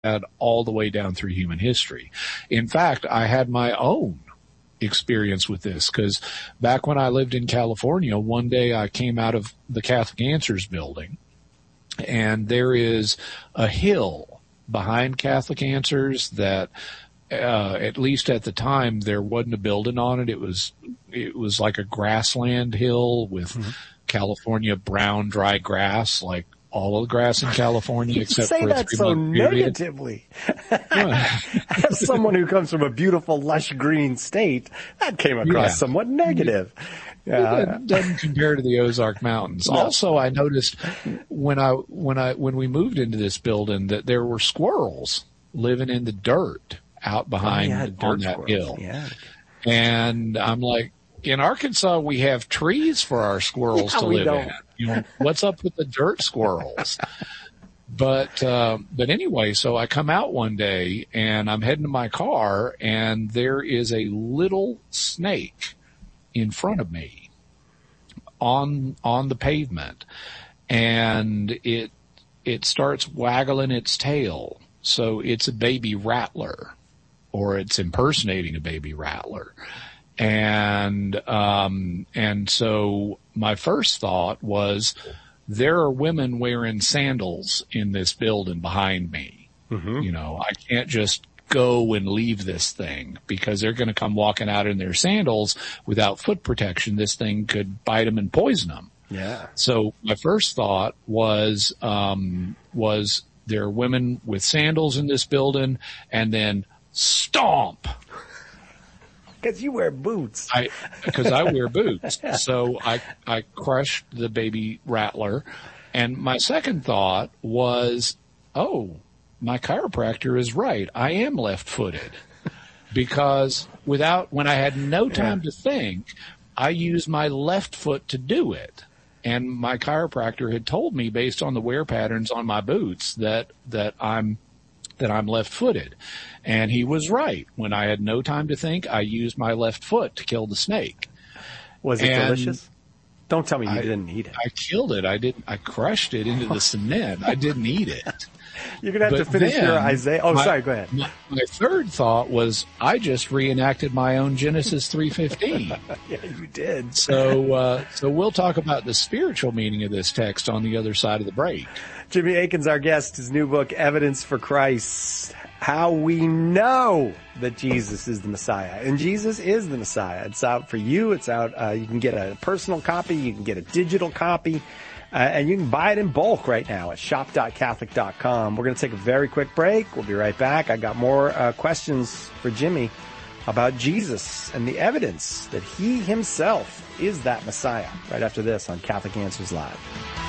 all the way down through human history. In fact, I had my own experience with this because back when I lived in California, one day I came out of the Catholic Answers building, and there is a hill behind Catholic Answers that at least at the time there wasn't a building on it. It was like a grassland hill with California brown dry grass, like all of the grass in California except for a 3-month period. You say that so negatively. As someone who comes from a beautiful, lush green state, that came across somewhat negative. Yeah. It doesn't compare to the Ozark Mountains. No. Also, I noticed when we moved into this building that there were squirrels living in the dirt out behind on that hill. Yeah. And I'm like, in Arkansas, we have trees for our squirrels to live in. You know, what's up with the dirt squirrels? But anyway, so I come out one day and I'm heading to my car and there is a little snake in front of me on the pavement, and it starts waggling its tail. So it's a baby rattler, or it's impersonating a baby rattler. And so my first thought was, there are women wearing sandals in this building behind me. Mm-hmm. You know, I can't just go and leave this thing because they're going to come walking out in their sandals without foot protection. This thing could bite them and poison them. Yeah. So my first thought was there are women with sandals in this building, and then stomp. Because you wear boots. Because I wear boots. So I crushed the baby rattler. And my second thought was, oh, my chiropractor is right. I am left-footed. Because when I had no time to think, I used my left foot to do it. And my chiropractor had told me, based on the wear patterns on my boots, that I'm left-footed. And he was right. When I had no time to think, I used my left foot to kill the snake. Was it delicious? Don't tell me you didn't eat it. I killed it. I crushed it into the cement. I didn't eat it. You're going to have to finish your Isaiah. Oh, sorry, go ahead. My third thought was, I just reenacted my own Genesis 3:15. Yeah, you did. So we'll talk about the spiritual meaning of this text on the other side of the break. Jimmy Akin's our guest. His new book, Evidence for Christ, How We Know That Jesus is the Messiah. And Jesus is the Messiah. It's out for you. It's out. You can get a personal copy. You can get a digital copy. And you can buy it in bulk right now at shop.catholic.com. We're going to take a very quick break. We'll be right back. I got more questions for Jimmy about Jesus and the evidence that he himself is that Messiah right after this on Catholic Answers Live.